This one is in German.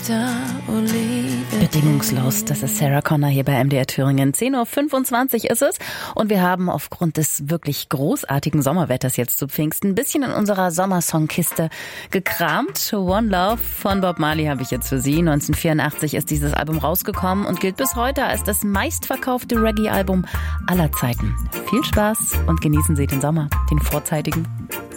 Bedingungslos, das ist Sarah Connor hier bei MDR Thüringen. 10.25 Uhr ist es und wir haben aufgrund des wirklich großartigen Sommerwetters jetzt zu Pfingsten ein bisschen in unserer Sommersongkiste gekramt. One Love von Bob Marley habe ich jetzt für Sie. 1984 ist dieses Album rausgekommen und gilt bis heute als das meistverkaufte Reggae-Album aller Zeiten. Viel Spaß und genießen Sie den Sommer, den vorzeitigen.